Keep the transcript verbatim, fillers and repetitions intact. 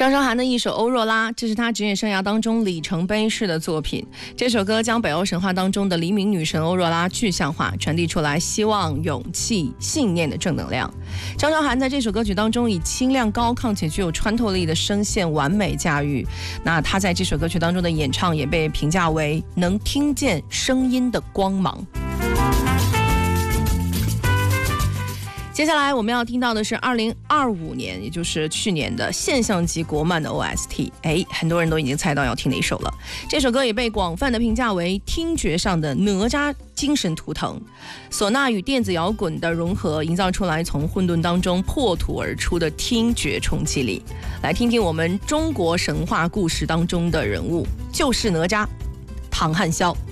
张韶涵的一首《欧若拉》，这是她职业生涯当中里程碑式的作品。这首歌将北欧神话当中的黎明女神欧若拉具象化，传递出来希望、勇气、信念的正能量。张韶涵在这首歌曲当中以清亮高亢且具有穿透力的声线完美驾驭。那她在这首歌曲当中的演唱也被评价为能听见声音的光芒。接下来我们要听到的是二零二五年，也就是去年的现象级国漫的 O S T。 哎，很多人都已经猜到要听哪一首了。这首歌也被广泛的评价为听觉上的哪吒精神图腾，唢呐与电子摇滚的融合，营造出来从混沌当中破土而出的听觉冲击力。来听听我们中国神话故事当中的人物，就是哪吒唐汉霄。